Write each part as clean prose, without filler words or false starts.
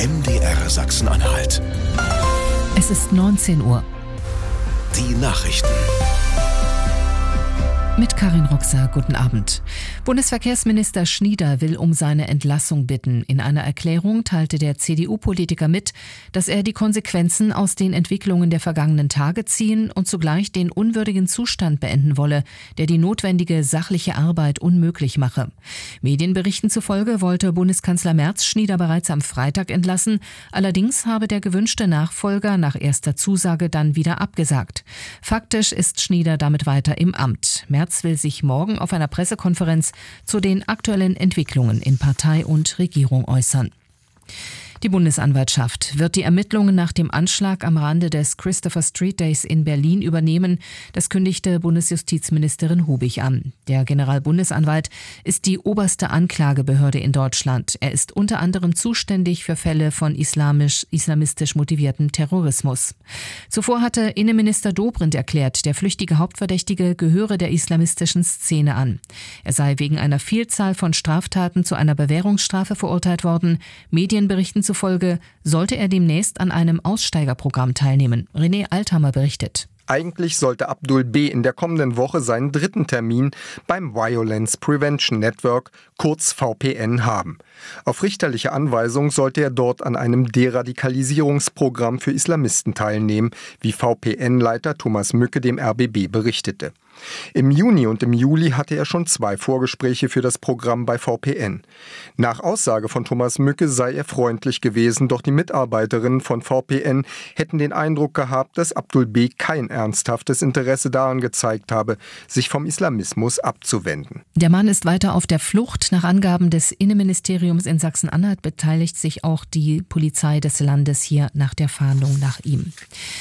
MDR Sachsen-Anhalt. Es ist 19 Uhr. Die Nachrichten. Mit Karin Roxer, guten Abend. Bundesverkehrsminister Schnieder will um seine Entlassung bitten. In einer Erklärung teilte der CDU-Politiker mit, dass er die Konsequenzen aus den Entwicklungen der vergangenen Tage ziehen und zugleich den unwürdigen Zustand beenden wolle, der die notwendige sachliche Arbeit unmöglich mache. Medienberichten zufolge wollte Bundeskanzler Merz Schnieder bereits am Freitag entlassen. Allerdings habe der gewünschte Nachfolger nach erster Zusage dann wieder abgesagt. Faktisch ist Schnieder damit weiter im Amt. Merz will sich morgen auf einer Pressekonferenz zu den aktuellen Entwicklungen in Partei und Regierung äußern. Die Bundesanwaltschaft wird die Ermittlungen nach dem Anschlag am Rande des Christopher Street Days in Berlin übernehmen. Das kündigte Bundesjustizministerin Hubig an. Der Generalbundesanwalt ist die oberste Anklagebehörde in Deutschland. Er ist unter anderem zuständig für Fälle von islamistisch motiviertem Terrorismus. Zuvor hatte Innenminister Dobrindt erklärt, der flüchtige Hauptverdächtige gehöre der islamistischen Szene an. Er sei wegen einer Vielzahl von Straftaten zu einer Bewährungsstrafe verurteilt worden. Medienberichten zufolge sollte er demnächst an einem Aussteigerprogramm teilnehmen. René Althammer berichtet. Eigentlich sollte Abdul B. in der kommenden Woche seinen dritten Termin beim Violence Prevention Network, kurz VPN, haben. Auf richterliche Anweisung sollte er dort an einem Deradikalisierungsprogramm für Islamisten teilnehmen, wie VPN-Leiter Thomas Mücke dem RBB berichtete. Im Juni und im Juli hatte er schon 2 Vorgespräche für das Programm bei VPN. Nach Aussage von Thomas Mücke sei er freundlich gewesen, doch die Mitarbeiterinnen von VPN hätten den Eindruck gehabt, dass Abdul B. kein ernsthaftes Interesse daran gezeigt habe, sich vom Islamismus abzuwenden. Der Mann ist weiter auf der Flucht. Nach Angaben des Innenministeriums in Sachsen-Anhalt beteiligt sich auch die Polizei des Landes hier nach der Fahndung nach ihm.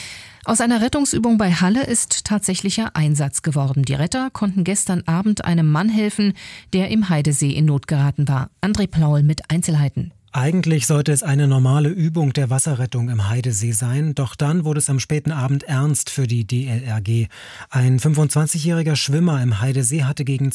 Aus einer Rettungsübung bei Halle ist tatsächlicher Einsatz geworden. Die Retter konnten gestern Abend einem Mann helfen, der im Heidesee in Not geraten war. André Plaul mit Einzelheiten. Eigentlich sollte es eine normale Übung der Wasserrettung im Heidesee sein, doch dann wurde es am späten Abend ernst für die DLRG. Ein 25-jähriger Schwimmer im Heidesee hatte gegen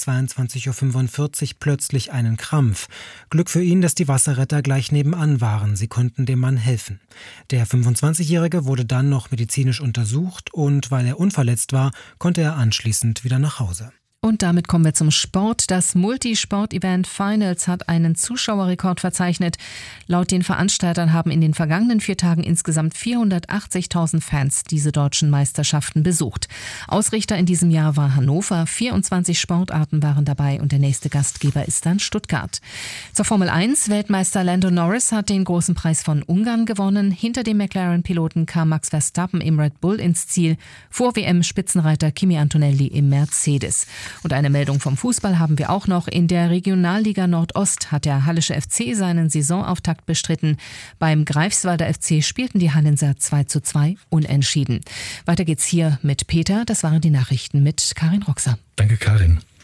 22:45 Uhr plötzlich einen Krampf. Glück für ihn, dass die Wasserretter gleich nebenan waren. Sie konnten dem Mann helfen. Der 25-jährige wurde dann noch medizinisch untersucht und weil er unverletzt war, konnte er anschließend wieder nach Hause. Und damit kommen wir zum Sport. Das Multisport-Event Finals hat einen Zuschauerrekord verzeichnet. Laut den Veranstaltern haben in den vergangenen 4 Tagen insgesamt 480.000 Fans diese deutschen Meisterschaften besucht. Ausrichter in diesem Jahr war Hannover. 24 Sportarten waren dabei und der nächste Gastgeber ist dann Stuttgart. Zur Formel 1. Weltmeister Lando Norris hat den großen Preis von Ungarn gewonnen. Hinter dem McLaren-Piloten kam Max Verstappen im Red Bull ins Ziel. Vor WM-Spitzenreiter Kimi Antonelli im Mercedes. Und eine Meldung vom Fußball haben wir auch noch. In der Regionalliga Nordost hat der Hallische FC seinen Saisonauftakt bestritten. Beim Greifswalder FC spielten die Hallenser 2:2 unentschieden. Weiter geht's hier mit Peter. Das waren die Nachrichten mit Karin Roxer. Danke, Karin.